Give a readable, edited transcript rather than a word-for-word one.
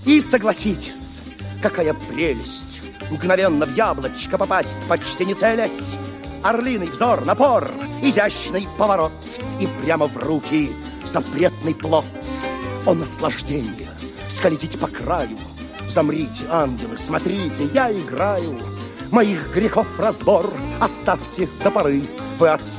И согласитесь, какая прелесть мгновенно в яблочко попасть, почти не целясь. Орлиный взор, напор, изящный поворот, и прямо в руки запретный плод. О, наслаждение! Скользить по краю. Замрите, ангелы, смотрите, я играю. Моих грехов разбор оставьте до поры. Вы от